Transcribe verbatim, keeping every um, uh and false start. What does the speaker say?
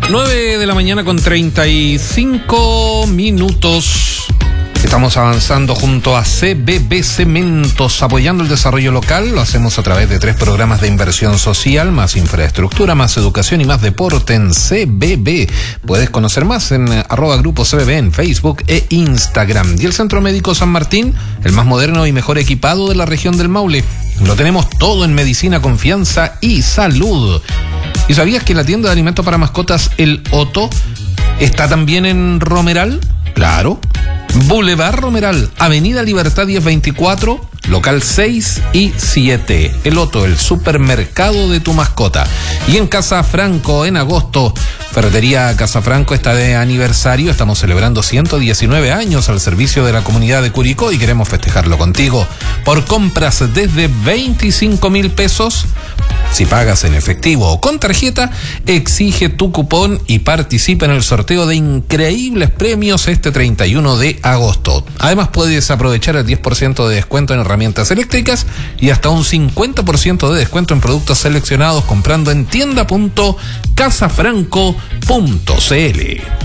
nueve de la mañana con treinta y cinco minutos. Estamos avanzando junto a C B B Cementos, apoyando el desarrollo local. Lo hacemos a través de tres programas de inversión social, más infraestructura, más educación y más deporte en C B B. Puedes conocer más en arroba grupo C B B en Facebook e Instagram. Y el Centro Médico San Martín, el más moderno y mejor equipado de la región del Maule. Lo tenemos todo en medicina, confianza y salud. ¿Y sabías que la tienda de alimentos para mascotas El Otto está también en Romeral? Claro. Boulevard Romeral, Avenida Libertad diez veinticuatro, local seis y siete. El Otto, el supermercado de tu mascota. Y en Casa Franco, en agosto, Ferretería Casa Franco está de aniversario. Estamos celebrando ciento diecinueve años al servicio de la comunidad de Curicó y queremos festejarlo contigo. Por compras desde veinticinco mil pesos, si pagas en efectivo o con tarjeta, exige tu cupón y participa en el sorteo de increíbles premios este treinta y uno de agosto. Además, puedes aprovechar el diez por ciento de descuento en herramientas eléctricas y hasta un cincuenta por ciento de descuento en productos seleccionados comprando en tienda punto casafranco punto c l.